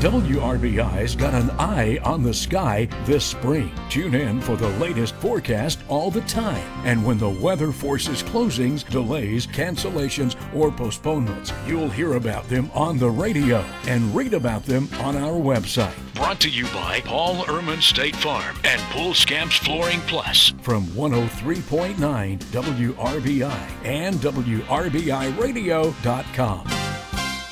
WRBI's got an eye on the sky this spring. Tune in for the latest forecast all the time. And when the weather forces closings, delays, cancellations, or postponements, you'll hear about them on the radio and read about them on our website. Brought to you by Paul Ehrman State Farm and Pool Scamps Flooring Plus from 103.9 WRBI and WRBIRadio.com.